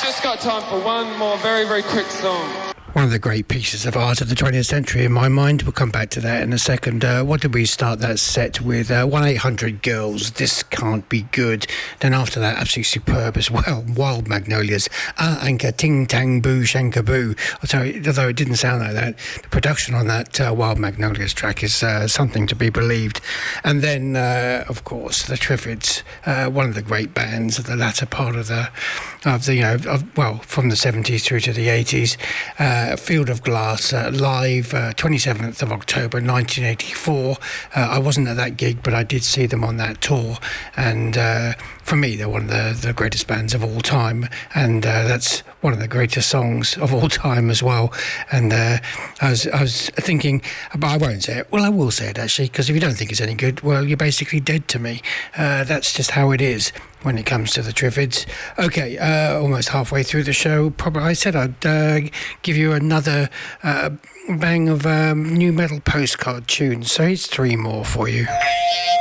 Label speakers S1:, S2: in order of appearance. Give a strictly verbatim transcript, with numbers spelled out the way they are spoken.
S1: just got time for one more very, very quick song.
S2: One of the great pieces of art of the twentieth century in my mind. We'll come back to that in a second. Uh, what did we start that set with? Uh, one eight hundred Girls, This Can't Be Good. Then after that, absolutely superb as well. Wild Magnolias, Ah Anka Ting Tang Boo Shanka Boo. Sorry, although it didn't sound like that, the production on that uh, Wild Magnolias track is uh, something to be believed. And then, uh, of course, the Triffids, uh, one of the great bands of the latter part of the, of the you know, of, well, from the seventies through to the eighties. Uh, Uh, Field of Glass, uh, live, uh, twenty-seventh of October nineteen eighty-four. Uh, I wasn't at that gig, but I did see them on that tour. And uh, for me, they're one of the, the greatest bands of all time. And uh, that's one of the greatest songs of all time as well. And uh, I was I was thinking, but I won't say it. Well, I will say it actually, because if you don't think it's any good, well, you're basically dead to me. Uh, that's just how it is when it comes to the Triffids. Okay, uh, almost halfway through the show. Probably I said I'd uh, give you another uh, bang of um, new metal postcard tunes. So here's three more for you.